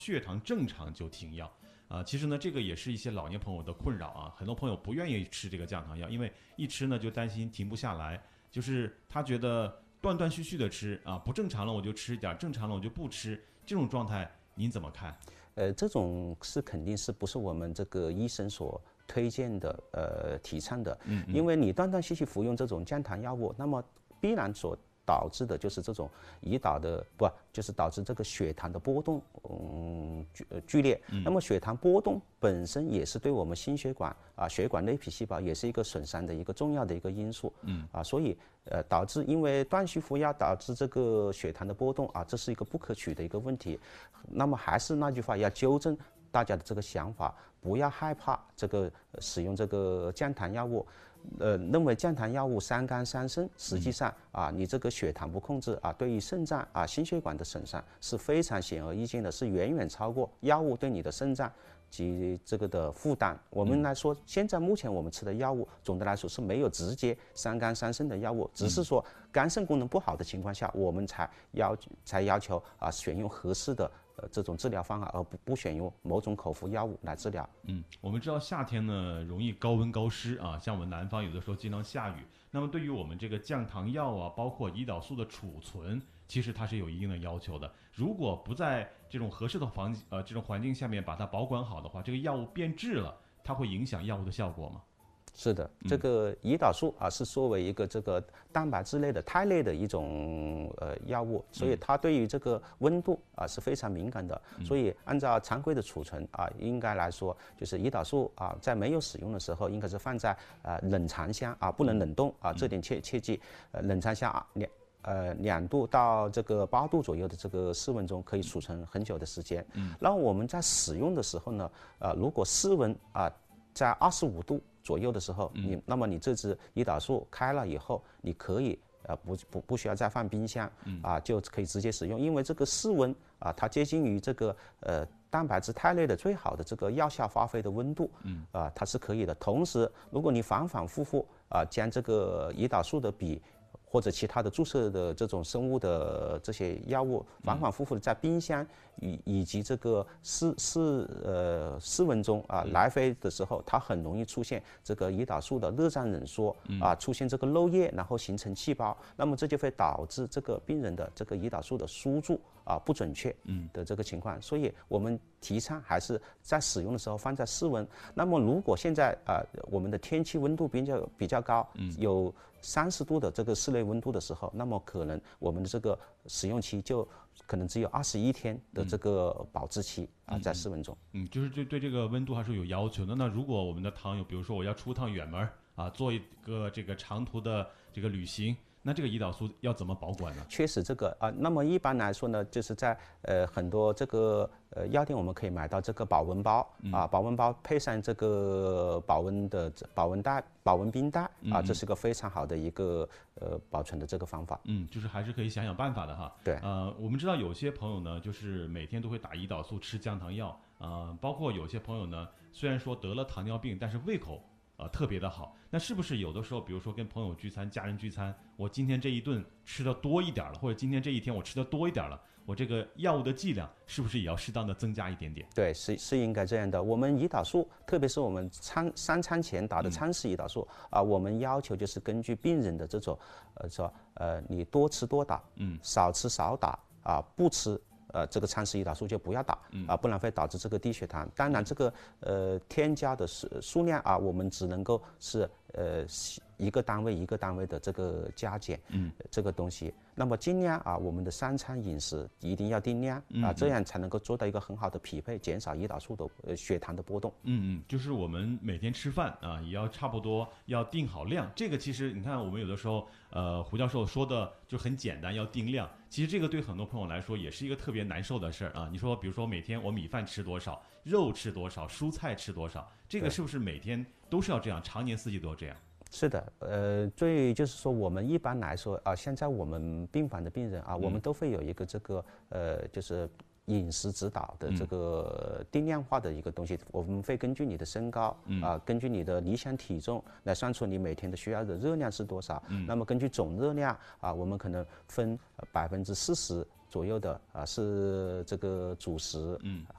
血糖正常就停药。其实呢，这个也是一些老年朋友的困扰啊。很多朋友不愿意吃这个降糖药，因为一吃呢就担心停不下来，就是他觉得断断续续的吃啊，不正常了我就吃一点，正常了我就不吃，这种状态您怎么看？ 这种是肯定是不是我们这个医生所推荐的提倡的，因为你断断续续服用这种降糖药物，那么必然所导致的就是这种胰岛的就是导致这个血糖的波动剧烈。那么血糖波动本身也是对我们心血管血管内皮细胞也是一个损伤的一个重要的一个因素。所以导致因为断续服药导致这个血糖的波动这是一个不可取的一个问题。那么还是那句话，要纠正大家的这个想法，不要害怕这个使用这个降糖药物。认为降糖药物伤肝伤肾，实际上你这个血糖不控制对于肾脏心血管的损伤是非常显而易见的，是远远超过药物对你的肾脏及这个的负担。我们来说，现在目前我们吃的药物，总的来说是没有直接伤肝伤肾的药物，只是说肝肾功能不好的情况下，我们才要求选用合适的这种治疗方法，而不选用某种口服药物来治疗。 我们知道夏天呢容易高温高湿像我们南方有的时候经常下雨，那么对于我们这个降糖药包括胰岛素的储存，其实它是有一定的要求的。如果不在这种合适的这种环境下面把它保管好的话，这个药物变质了，它会影响药物的效果吗？ 是的，这个胰岛素是作为一个这个蛋白质类的肽类的一种药物，所以它对于这个温度是非常敏感的。所以按照常规的储存应该来说，就是胰岛素在没有使用的时候，应该是放在冷藏箱不能冷冻这点切记。冷藏箱2度到这个8度左右的这个室温中可以储存很久的时间。然后我们在使用的时候呢，如果室温在25度左右的时候，那么你这支胰岛素开了以后，你可以不需要再放冰箱就可以直接使用，因为这个室温它接近于这个蛋白质肽类的最好的这个药效发挥的温度，它是可以的。同时，如果你反反复复将这个胰岛素的笔或者其他的注射的这种生物的这些药物反反复复的在冰箱以及这个室温中来回的时候，它很容易出现这个胰岛素的热胀冷缩出现这个漏液，然后形成气包，那么这就会导致这个病人的这个胰岛素的输注不准确的这个情况。所以我们提倡还是在使用的时候放在室温。那么如果现在我们的天气温度比较高，有30度的这个室内温度的时候，那么可能我们的这个使用期就可能只有21天的这个保质期在室温中。 就是对这个温度还是有要求的。那如果我们的糖友，比如说我要出趟远门做一个这个长途的这个旅行，那这个胰岛素要怎么保管呢？ 确实这个那么一般来说呢，就是在很多这个药店我们可以买到这个保温包保温包配上这个保温冰袋这是个非常好的一个保存的这个方法。 就是还是可以想想办法的哈。 对， 我们知道有些朋友呢，就是每天都会打胰岛素吃降糖药包括有些朋友呢，虽然说得了糖尿病，但是胃口特别的好。那是不是有的时候，比如说跟朋友聚餐、家人聚餐，我今天这一顿吃的多一点了，或者今天这一天我吃的多一点了，我这个药物的剂量是不是也要适当的增加一点点？ 对，是应该这样的。我们胰岛素，特别是我们三餐前打的餐时胰岛素我们要求就是根据病人的这种你多吃多打，少吃少打不吃这个餐时胰岛素就不要打不然会导致这个低血糖。当然这个添加的数量我们只能够是一个单位一个单位的这个加减这个东西。那么尽量我们的3餐饮食一定要定量这样才能够做到一个很好的匹配，减少胰岛素的血糖的波动。 就是我们每天吃饭也要差不多要定好量。这个其实你看我们有的时候胡教授说的就很简单，要定量。其实这个对很多朋友来说也是一个特别难受的事儿你说比如说每天我米饭吃多少，肉吃多少，蔬菜吃多少，这个是不是每天都是要这样，常年4季都要这样？ 是的，就是说我们一般来说现在我们病房的病人我们都会有一个这个就是饮食指导的这个定量化的一个东西。我们会根据你的身高根据你的理想体重来算出你每天的需要的热量是多少那么根据总热量我们可能分40% 左右的是这个主食，